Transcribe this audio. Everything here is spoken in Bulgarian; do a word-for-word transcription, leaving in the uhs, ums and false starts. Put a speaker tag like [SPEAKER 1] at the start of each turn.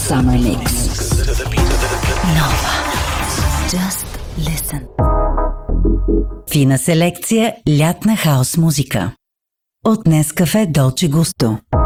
[SPEAKER 1] Summer Mix. Nova. Just listen. Фина селекция лятна хаос музика. От Нескафе Долче Густо.